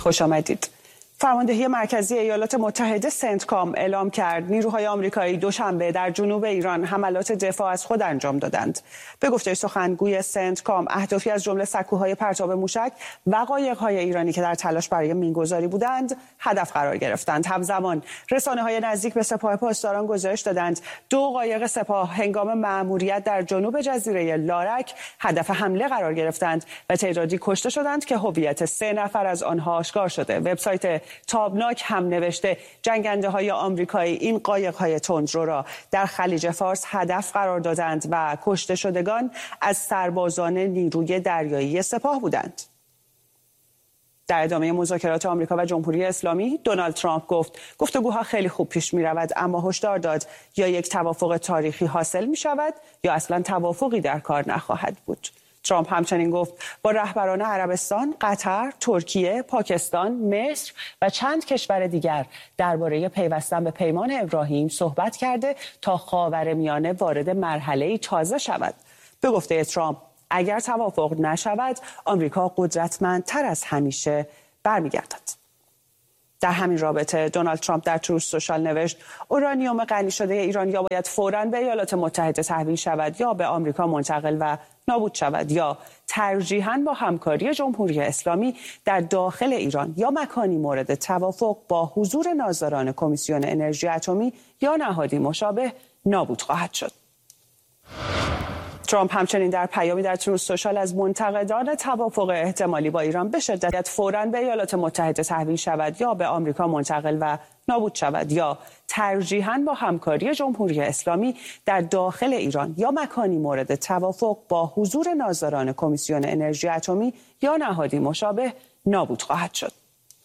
خوش آمدید. فرماندهی مرکزی ایالات متحده سنتکام اعلام کرد نیروهای آمریکایی دوشنبه در جنوب ایران حملات دفاع از خود انجام دادند. به گفته سخنگوی سنتکام، اهدافی از جمله سکوهای پرتاب موشک و قایق‌های ایرانی که در تلاش برای مینگذاری بودند هدف قرار گرفتند. همزمان رسانه‌های نزدیک به سپاه پاسداران گزارش دادند 2 قایق سپاه هنگام مأموریت در جنوب جزیره لارک هدف حمله قرار گرفتند و تعدادی کشته شدند که هویت 3 نفر از آنها آشکار شده. وبسایت تابناک هم نوشته جنگنده‌های آمریکایی این قایق‌های تندرو را در خلیج فارس هدف قرار دادند و کشته شدگان از سربازان نیروی دریایی سپاه بودند. در ادامه مذاکرات آمریکا و جمهوری اسلامی، دونالد ترامپ گفت گفتگوها خیلی خوب پیش می‌رود، اما هشدار داد یا یک توافق تاریخی حاصل می‌شود یا اصلاً توافقی در کار نخواهد بود. ترامپ همچنین گفت با رهبران عربستان، قطر، ترکیه، پاکستان، مصر و چند کشور دیگر درباره پیوستن به پیمان ابراهیم صحبت کرده تا خاورمیانه وارد مرحله‌ای تازه شود. به گفته ترامپ اگر توافق نشود، آمریکا قدرتمندتر از همیشه برمیگردد. در همین رابطه دونالد ترامپ در تروث سوشال نوشت اورانیوم غنی شده ایران یا باید فوراً به ایالات متحده تحویل شود یا به آمریکا منتقل و نابود شود یا ترجیحاً با همکاری جمهوری اسلامی در داخل ایران یا مکانی مورد توافق با حضور ناظران کمیسیون انرژی اتمی یا نهادی مشابه نابود خواهد شد. ترامپ همچنین در پیامی در تروث سوشال از منتقدان توافق احتمالی با ایران به شدت فوراً به ایالات متحده تحویل شود یا به آمریکا منتقل و نابود شود یا ترجیحاً با همکاری جمهوری اسلامی در داخل ایران یا مکانی مورد توافق با حضور ناظران کمیسیون انرژی اتمی یا نهادی مشابه نابود خواهد شد.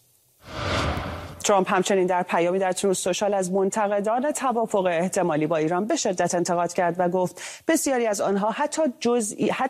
ترامپ همچنین در پیامی در تروث سوشال از منتقدان توافق احتمالی با ایران به شدت انتقاد کرد و گفت بسیاری از آنها حتی